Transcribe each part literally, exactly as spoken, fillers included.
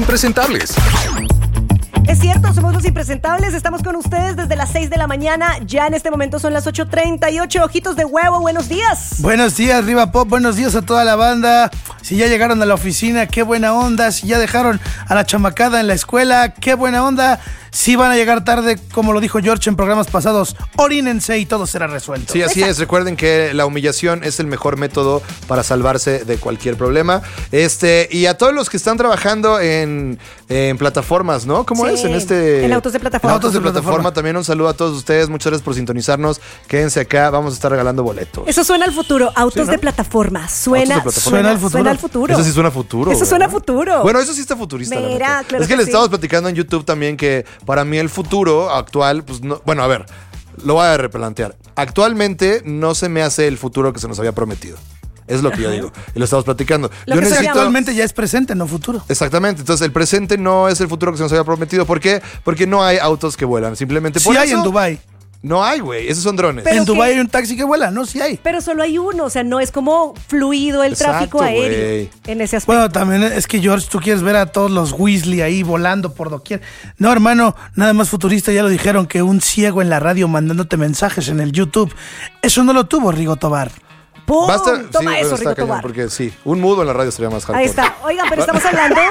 impresentables. Es cierto, somos los impresentables, estamos con ustedes desde las seis de la mañana, ya en este momento son las ocho treinta y ocho, ojitos de huevo, buenos días. Buenos días, Riva Pop, buenos días a toda la banda. Si ya llegaron a la oficina, qué buena onda. Si ya dejaron a la chamacada en la escuela, qué buena onda. Si van a llegar tarde, como lo dijo George en programas pasados, orínense y todo será resuelto. Sí, así es. Recuerden que la humillación es el mejor método para salvarse de cualquier problema. Este, y a todos los que están trabajando en, en plataformas, ¿no? ¿Cómo Sí, es? En este. en autos de plataforma. En autos de plataforma. También un saludo a todos ustedes. Muchas gracias por sintonizarnos. Quédense acá. Vamos a estar regalando boletos. Eso suena al futuro. Autos Sí, ¿no? de plataforma. Suena, Autos de plataforma. Suena al futuro. Suena al futuro. Eso sí suena a futuro. Eso ¿verdad? suena a futuro. Bueno, eso sí está futurista. la Mira, neta. claro es que, que le sí. estamos platicando en YouTube también que para mí el futuro actual, pues no, bueno, a ver, lo voy a replantear. Actualmente no se me hace el futuro que se nos había prometido. Es lo que yo digo. Y lo estamos platicando. Lo yo que se necesito. Actualmente ya es presente, no futuro. Exactamente. Entonces, el presente no es el futuro que se nos había prometido. ¿Por qué? Porque no hay autos que vuelan. Simplemente Sí por hay eso. en Dubái. No hay, güey. Esos son drones. Pero En que- Dubái hay un taxi que vuela, ¿no? Sí hay. Pero solo hay uno, o sea, no es como fluido el Exacto, tráfico aéreo güey. en ese aspecto. Bueno, también es que, George, tú quieres ver a todos los Weasley ahí volando por doquier. No, hermano, nada más futurista, ya lo dijeron, que un ciego en la radio mandándote mensajes en el YouTube. Eso no lo tuvo Rigo Tobar. ¡Pum! Basta. Toma sí, bueno, eso, está Rigo cañón, Tobar. porque sí, un mudo en la radio sería más hardcore. Ahí está. Oigan, pero estamos hablando...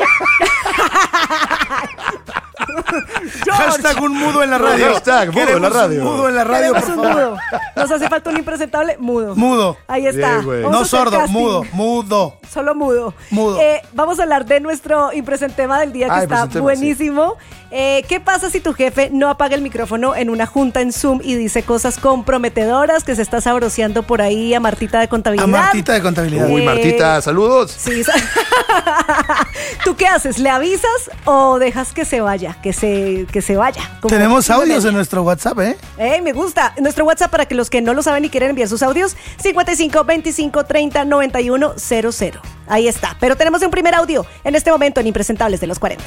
George, Hashtag un mudo en la radio. Hashtag mudo en la Queremos radio. un mudo en la radio, por queremos un favor. mudo. Nos hace falta un impresentable mudo. Mudo. Ahí está. Bien, güey. Vamos a No hacer sordo, casting. mudo, mudo. Solo mudo. Mudo. Eh, vamos a hablar de nuestro impresentema del día que Ah, está impresentema, buenísimo. Eh, ¿Qué pasa si tu jefe no apaga el micrófono en una junta en Zoom y dice cosas comprometedoras, que se está sabroseando por ahí a Martita de contabilidad? A Martita de contabilidad. Uy, Eh, Martita, saludos. Sí. ¿Tú qué haces? ¿Le avisas o dejas que se vaya? Que se, que se vaya. Como Tenemos una audios leña. en nuestro WhatsApp, ¿eh? Eh, me gusta. Nuestro WhatsApp, para que los que no lo saben y quieren enviar sus audios, cincuenta y cinco, veinticinco, treinta, noventa y uno, cero cero. Ahí está. Pero tenemos un primer audio en este momento en Impresentables de los cuarenta.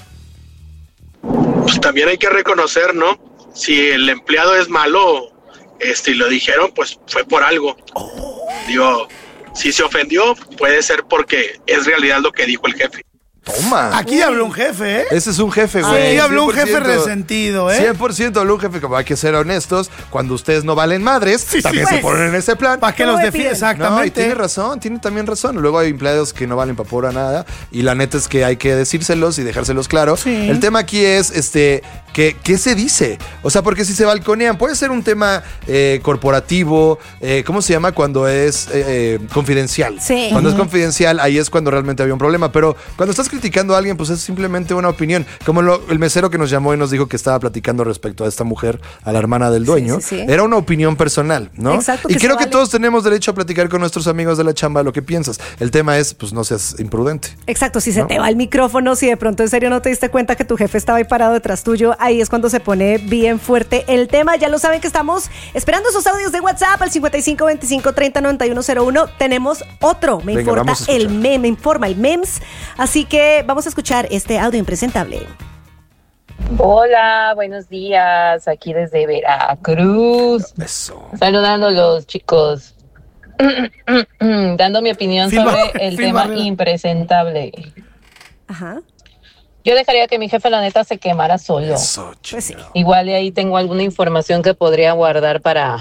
Pues también hay que reconocer, ¿no? Si el empleado es malo, este, y lo dijeron, pues fue por algo. Digo, si se ofendió, puede ser porque es realidad lo que dijo el jefe. Toma. Aquí habló un jefe, ¿eh? Ese es un jefe, güey. Aquí habló un cien por jefe ciento. resentido, ¿eh? cien por ciento habló un jefe, como hay que ser honestos. Cuando ustedes no valen madres, Sí, sí, también pues. se ponen en ese plan. ¿Para qué ¿Cómo los me defiende? piden? No, y Exactamente. tiene razón, tiene también razón. Luego hay empleados que no valen para pura nada. Y la neta es que hay que decírselos y dejárselos claro. Sí. El tema aquí es, este, que, ¿qué se dice? O sea, porque si se balconean, puede ser un tema eh, corporativo, eh, ¿cómo se llama? Cuando es eh, eh, confidencial. Sí. Cuando es confidencial, ahí es cuando realmente había un problema. Pero cuando estás criticando a alguien, pues es simplemente una opinión. Como lo- el mesero que nos llamó y nos dijo que estaba platicando respecto a esta mujer, a la hermana del dueño, sí, sí. era una opinión personal, ¿no? Exacto, y que creo se que vale. todos tenemos derecho a platicar con nuestros amigos de la chamba lo que piensas. El tema es, pues no seas imprudente. Exacto, si se ¿No? te va el micrófono, si de pronto en serio no te diste cuenta que tu jefe estaba ahí parado detrás tuyo, ahí es cuando se pone bien fuerte el tema. Ya lo saben que estamos esperando esos audios de WhatsApp al cincuenta y cinco, veinticinco, treinta, noventa y uno, cero uno. Tenemos otro, me Venga, importa vamos a escuchar. el meme, me informa el memes. Así que vamos a escuchar este audio impresentable. Hola, buenos días, aquí desde Veracruz, Eso. saludándolos chicos, dando mi opinión Phil sobre Bar- el Phil tema Barrera. impresentable. Ajá. Yo dejaría que mi jefe la neta se quemara solo. Eso, Pues sí. chingado. Igual de ahí tengo alguna información que podría guardar para,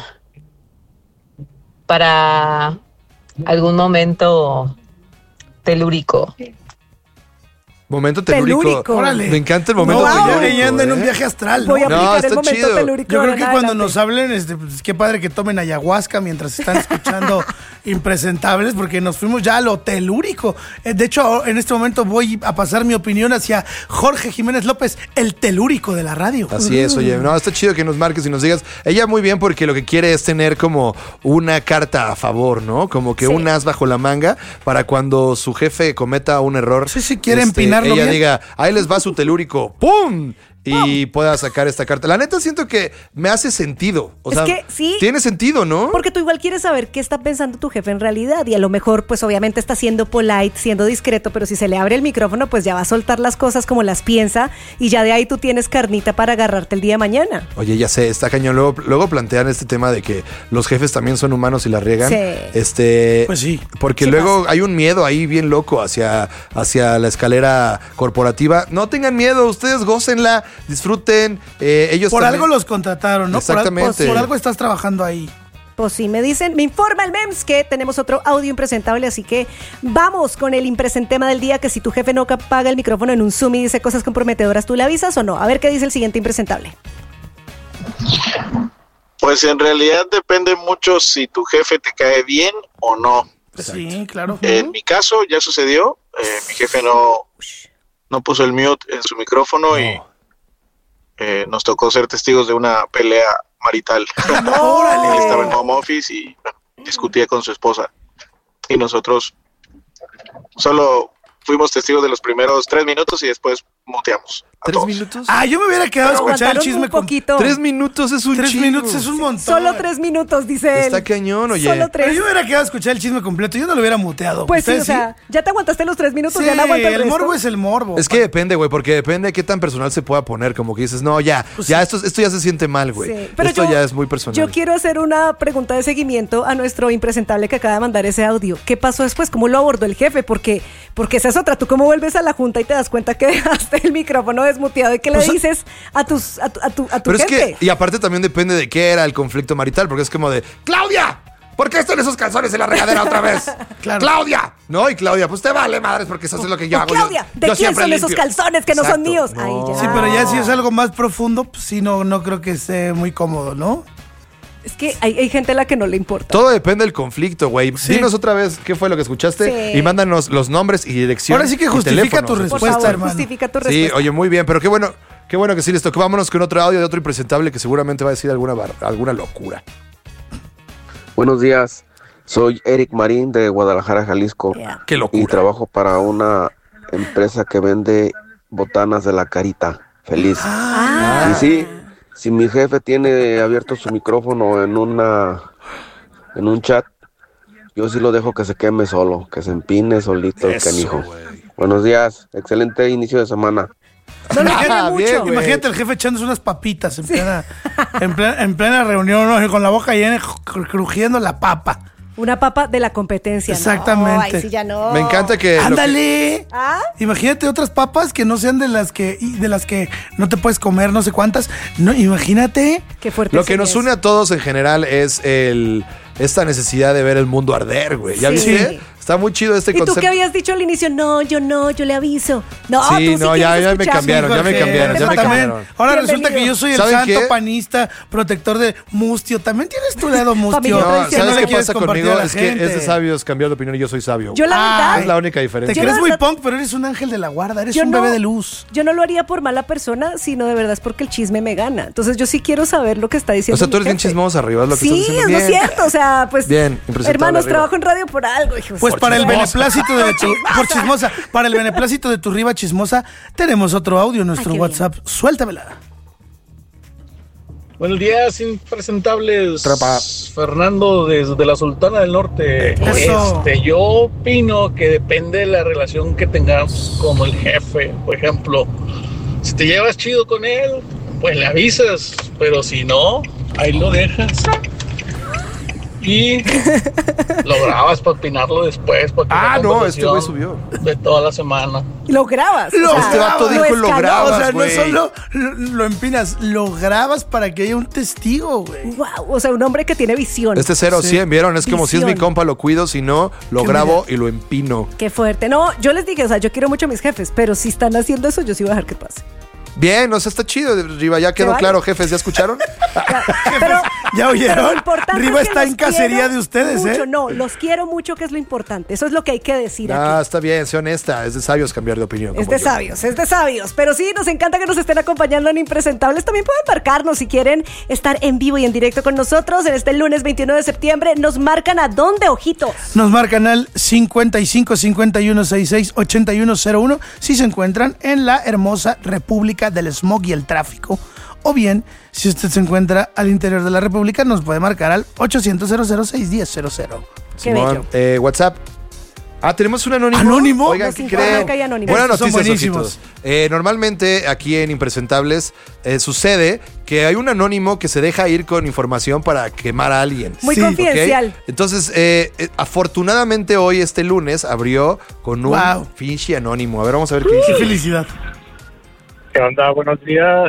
para algún momento telúrico. Momento telúrico. Telúrico. Órale. Me encanta el momento No, telúrico. yo leyendo en un ¿eh? viaje astral, Voy a ¿no? No, aplicar el está momento chido. telúrico. Yo creo en que cuando adelante. nos hablen, este, pues, qué padre que tomen ayahuasca mientras están escuchando impresentables, porque nos fuimos ya a lo telúrico. Eh, De hecho, en este momento voy a pasar mi opinión hacia Jorge Jiménez López, el telúrico de la radio. Así es, oye, no, está chido que nos marques y nos digas. Ella muy bien porque lo que quiere es tener como una carta a favor, ¿no? Como que Sí. un as bajo la manga para cuando su jefe cometa un error. Sí, sí, quiere empinarlo Ella bien. diga, ahí les va su telúrico, ¡pum! y pueda sacar esta carta. La neta siento que me hace sentido. O Es sea, que sí. tiene sentido, ¿no? Porque tú igual quieres saber qué está pensando tu jefe en realidad y a lo mejor pues obviamente está siendo polite, siendo discreto, pero si se le abre el micrófono pues ya va a soltar las cosas como las piensa y ya de ahí tú tienes carnita para agarrarte el día de mañana. Oye, ya sé, está cañón. Luego, luego plantean este tema de que los jefes también son humanos y la riegan. Sí. Este, Pues sí. Porque Sí luego pasa. hay un miedo ahí bien loco hacia, hacia la escalera corporativa. No tengan miedo, ustedes gócenla, disfruten. Eh, ellos Por también- algo los contrataron, ¿no? Por al- Exactamente. Por, por algo estás trabajando ahí. Pues sí, me dicen, me informa el M E M S que tenemos otro audio impresentable, así que vamos con el impresentema del día, que si tu jefe no apaga el micrófono en un Zoom y dice cosas comprometedoras, ¿tú le avisas o no? A ver qué dice el siguiente impresentable. Pues en realidad depende mucho si tu jefe te cae bien o no. Sí, claro. En mi caso ya sucedió, eh, mi jefe no, no puso el mute en su micrófono y eh, nos tocó ser testigos de una pelea marital. Él estaba en home office y bueno, discutía con su esposa y nosotros solo fuimos testigos de los primeros tres minutos y después muteamos a ¿Tres todos. minutos? Ah, yo me hubiera quedado a Pero escuchar el aguantaron chisme un poquito. Tres minutos es un Tres chingo. minutos es un montón. Solo tres minutos, dice él. Está cañón, oye. Solo Pero tres. yo me hubiera quedado a escuchar el chisme completo. Yo no lo hubiera muteado. Pues sí, o ¿Ustedes sea, ya te aguantaste los tres minutos, Sí, ya no aguanto el, el resto. morbo es el morbo. Es que depende, güey, porque depende de qué tan personal se pueda poner. Como que dices, no, ya, ya, esto, esto ya se siente mal, güey. Sí, pero Esto yo- ya es muy personal. Yo quiero hacer una pregunta de seguimiento a nuestro impresentable que acaba de mandar ese audio. ¿Qué pasó después? ¿Cómo lo abordó el jefe? Porque, porque esa es otra. ¿Tú cómo vuelves a la junta y te das cuenta que dejaste el micrófono desmuteado y que le Pues, dices a, tus, a tu, a tu, a tu Pero es jefe? que, y aparte también depende de qué era el conflicto marital, porque es como de, ¡Claudia! ¿Por qué están esos calzones en la regadera otra vez? Claro. ¡Claudia! No, y Claudia, pues te vale madres porque eso es lo que yo Oh, hago. Claudia, Yo- ¿de yo quién siempre son esos limpio. calzones que no son Exacto. míos? No. Ay, ya. Sí, pero ya si es algo más profundo, pues sí, no, no creo que esté muy cómodo, ¿no? Es que hay, hay gente a la que no le importa. Todo depende del conflicto, güey. Sí. Dinos otra vez qué fue lo que escuchaste Sí. y mándanos los nombres y dirección. Ahora sí que y justifica teléfonos. tu Por respuesta, favor, hermano. justifica tu Sí, respuesta. oye, muy bien, pero qué bueno, qué bueno que sí les tocó. Vámonos con otro audio de otro impresentable que seguramente va a decir alguna, bar- alguna locura. Buenos días, soy Eric Marín de Guadalajara, Jalisco, Yeah. Qué y locura. trabajo para una empresa que vende botanas de la Carita Feliz. Ah. Y sí, si mi jefe tiene abierto su micrófono en una en un chat, yo sí lo dejo que se queme solo, que se empine solito el Eso, canijo. güey. Buenos días, excelente inicio de semana. No lo quiere Ah, bien, mucho. güey. Imagínate el jefe echándose unas papitas en plena, en plena, en plena reunión, ¿no? Con la boca llena, cru- crujiendo la papa. Una papa de la competencia. Exactamente. No, ay, sí, ya no. Me encanta que... lo que- ¡Ándale! ¿Ah? Imagínate otras papas que no sean de las que y de las que no te puedes comer, no sé cuántas. No, imagínate. Qué fuerte. Lo que sería nos eso. une a todos en general es el esta necesidad de ver el mundo arder, güey. ¿Ya Sí. viste? Está muy chido este ¿Y tú concepto. qué habías dicho al inicio? No, yo no, yo le aviso. No, Sí, tú sí no, ya- quieres ya me escuchar. cambiaron, ya me Jorge, cambiaron, ya me también. cambiaron. Ahora Bienvenido. resulta que yo soy el ¿Saben santo qué? panista, protector de Mustio. También tienes tu lado Mustio. Familia No, tradicional. ¿sabes le qué quieres pasa compartir conmigo? a la Es que gente. es de sabios cambiar de opinión y yo soy sabio. Yo la Ah, verdad. Es la única Te diferencia. Yo crees la muy verdad- punk, pero eres un ángel de la guarda. Eres Yo un no- bebé de luz. Yo no lo haría por mala persona, sino de verdad es porque el chisme me gana. Entonces yo sí quiero saber lo que está diciendo. O sea, tú mi eres bien jefe. chismosa arriba, es lo que Sí, estás diciendo. es Bien. lo cierto. O sea, pues. Bien, impresentable hermanos, arriba. trabajo en radio por algo, hijos. Pues Por para el chismosa. beneplácito de tu, por chismosa, para el beneplácito de tu riba chismosa, tenemos otro audio en nuestro Ay, qué WhatsApp. Suéltamela. Buenos días, impresentables. Trapa. Fernando desde la Sultana del Norte. Eso. Este, yo opino que depende de la relación que tengas con el jefe. Por ejemplo, si te llevas chido con él, pues le avisas. Pero si no, ahí lo dejas. Y lo grabas para opinarlo después. Para que Ah, la no, este güey conversación subió. de toda la semana. Y lo grabas. Lo- o sea, Este vato dijo lo escaló. grabas, O sea, no güey. solo lo, lo empinas, lo grabas para que haya un testigo, güey. Wow, o sea, un hombre que tiene visión. Este cero Sí. cien, ¿vieron? Es como si es mi Visión. compa, lo cuido, si no, lo Qué grabo y lo empino. Qué fuerte. No, yo les dije, o sea, yo quiero mucho a mis jefes, pero si están haciendo eso, yo sí voy a dejar que pase. Bien, o sea, está chido, Riva. Ya quedó vale. claro, jefes, ¿ya escucharon? Pero ¿Ya oyeron? Lo importante Riva es que está los en cacería quiero de ustedes, mucho. ¿eh? No, los quiero mucho, que es lo importante. Eso es lo que hay que decir Ah, aquí. está bien, sé honesta. Es de sabios cambiar de opinión. Es como de yo. sabios, es de sabios. Pero sí, nos encanta que nos estén acompañando en Impresentables. También pueden marcarnos si quieren estar en vivo y en directo con nosotros. En este lunes veintiuno de septiembre, ¿nos marcan a dónde, ojitos? Nos marcan al cincuenta y cinco cincuenta y uno sesenta y seis ochenta y uno cero uno si se encuentran en la hermosa República del Smog y el Tráfico. O bien, si usted se encuentra al interior de la República, nos puede marcar al ochocientos cero cero seis uno cero cero cero. Qué Simón, bello. eh, WhatsApp. Ah, tenemos un anónimo. ¿Anónimo? Oigan, Nos ¿qué informan creen? que hay anónimos. Buenas Estos son noticias, buenísimos. ojitos. Eh, normalmente aquí en Impresentables eh, sucede que hay un anónimo que se deja ir con información para quemar a alguien. Muy Sí, confidencial. ¿Ok? Entonces, eh, eh, afortunadamente hoy, este lunes, abrió con un Wow. pinche anónimo. A ver, vamos a ver qué ¡Qué dice. felicidad! ¿Qué onda? Buenos días.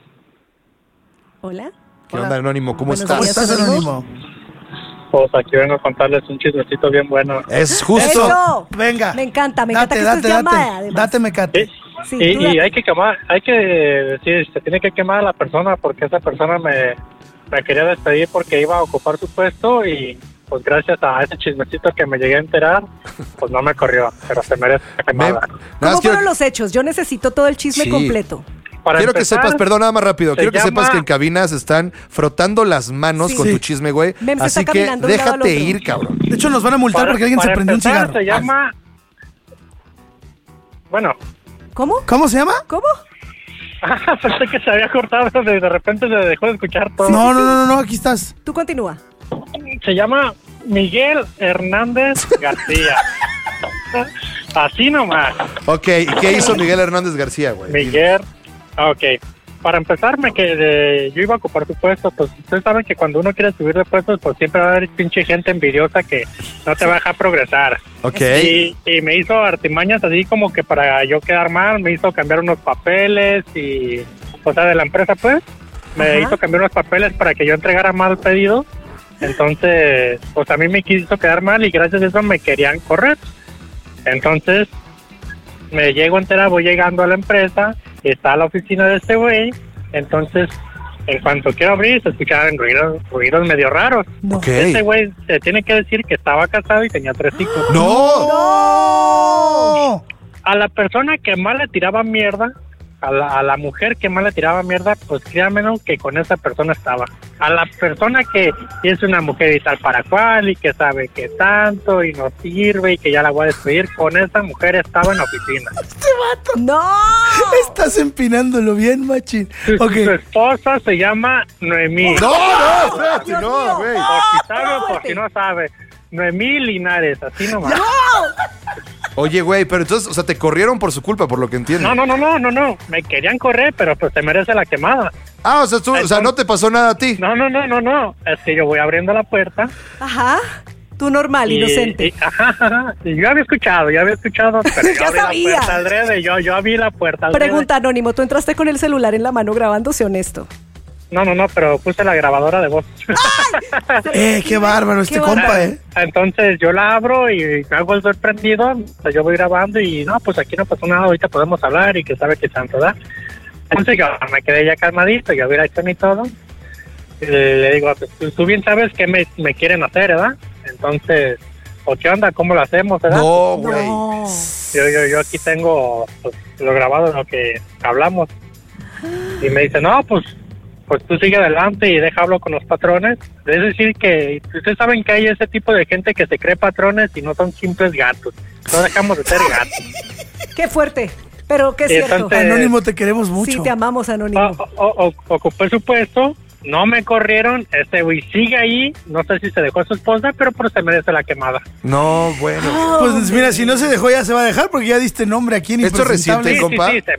Hola. ¿Qué onda, anónimo? ¿Cómo Buenos estás? ¿Cómo días, estás, Anónimo? Anónimo? Pues aquí vengo a contarles un chismecito bien bueno. Es justo. Eso. Venga. Me encanta, me Date, encanta que date, estés llamada, date. además. Date, mecate. Sí. Sí, y, tú y date. hay que quemar, hay que decir, se tiene que quemar a la persona porque esa persona me, me quería despedir porque iba a ocupar su puesto y pues gracias a ese chismecito que me llegué a enterar, pues no me corrió, pero se merece la Me- quemada. nada ¿Cómo más quiero, fueron los hechos? Yo necesito todo el chisme Sí. completo. Para quiero que empezar, sepas, perdón, nada más rápido. se Quiero que llama- sepas que en cabinas están frotando las manos Sí. con tu Sí. chisme, güey. Mem se Así está que caminando de un lado al déjate otro. ir, cabrón. De hecho, nos van a multar para- porque alguien se para prendió un empezar, cigarro. Se llama... Bueno, ¿Cómo? ¿Cómo se llama? ¿Cómo? pensé que se había cortado, de, de repente se dejó de escuchar todo. No, no, no, no, no, aquí estás. Tú continúa. Se llama Miguel Hernández García. Así nomás. Ok, ¿y qué hizo Miguel Hernández García, güey? Miguel, ah, ok. Para empezar, me quedé, yo iba a ocupar tu puesto, pues ustedes saben que cuando uno quiere subir de puestos, pues siempre va a haber pinche gente envidiosa que no te va a dejar progresar. Ok. Y, y me hizo artimañas así como que para yo quedar mal, me hizo cambiar unos papeles y, o sea, de la empresa pues, me Ajá. hizo cambiar unos papeles para que yo entregara mal pedido. Entonces, pues a mí me quiso quedar mal y gracias a eso me querían correr. Entonces, me llego a enterar, voy llegando a la empresa, está la oficina de este güey, entonces, en cuanto quiero abrir, se escuchaban ruidos, ruidos medio raros. No. Ok. Este güey se tiene que decir que estaba casado y tenía tres hijos. ¡No! ¡No! A la persona que más le tiraba mierda, a la, a la mujer que más le tiraba mierda, pues créanme que con esa persona estaba. A la persona que es una mujer y tal para cual y que sabe que tanto y no sirve y que ya la voy a despedir, con esa mujer estaba en la oficina. ¡No! Estás empinándolo bien, machín. Su, Ok. su esposa se llama Noemí. ¡No, no! espérate, Dios no, mío. güey! Por si sabe o por fuerte. si no sabe. Noemí Linares, así nomás. Oye, güey, pero entonces, o sea, te corrieron por su culpa, por lo que entiendo. No, no, no, no, no, no. Me querían correr, pero pues se merece la quemada. Ah, o sea, tú, o sea, no te pasó nada a ti. No, no, no, no, no. Es que yo voy abriendo la puerta. Ajá. Tú normal, y- inocente. y- ajá, ajá. Y yo había escuchado, yo había escuchado, pero yo Ya abrí sabía. la puerta adrede. Yo, yo abrí la puerta adrede. Pregunta, Anónimo, ¿tú entraste con el celular en la mano grabándose honesto? No, no, no, pero puse la grabadora de voz. Eh, qué bárbaro este Qué compa, eh. Entonces yo la abro y me hago el sorprendido. O sea, yo voy grabando y no, pues aquí no pasó nada, ahorita podemos hablar y que sabe que tanto da. Entonces yo me quedé ya calmadito, yo hubiera hecho ni todo. Y le, le digo, pues, tú, tú bien sabes qué me, me quieren hacer, ¿verdad? Entonces, ¿o qué onda? ¿Cómo lo hacemos, verdad? No, güey. No. Yo, yo, yo aquí tengo pues, lo grabado de lo que hablamos. Y me dice, no, pues pues tú sigue adelante y deja hablo con los patrones. Es decir que ustedes saben que hay ese tipo de gente que se cree patrones y no son simples gatos. No dejamos de ser gatos. Qué fuerte, pero qué Y cierto. entonces- Anónimo, te queremos mucho. Sí, te amamos, Anónimo. O- o- o- ocupé su puesto, no me corrieron, este güey sigue ahí, no sé si se dejó a su esposa, pero pues se merece la quemada. No, bueno. Pues mira, si no se dejó, ya se va a dejar porque ya diste nombre aquí en ¿Esto es reciente, Impresentables. Sí, sí, compa? sí, se